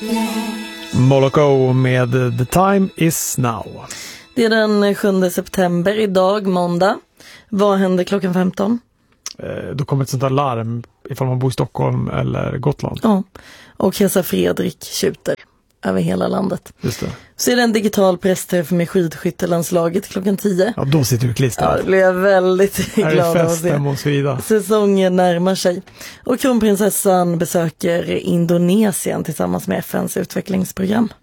Moloko med The Time Is Now. Det är den 7 september idag, måndag. Vad händer klockan 15? Då kommer ett sånt där larm ifall man bor i Stockholm eller Gotland. Ja, och Kesa Fredrik tjuter över hela landet. Just det. Så är det en digital pressträff med skidskyttelandslaget klockan 10. Ja, då sitter du klistrad. Ja, det blir jag väldigt glad av att se. Festen måste vida. Säsongen närmar sig. Och kronprinsessan besöker Indonesien tillsammans med FNs utvecklingsprogram.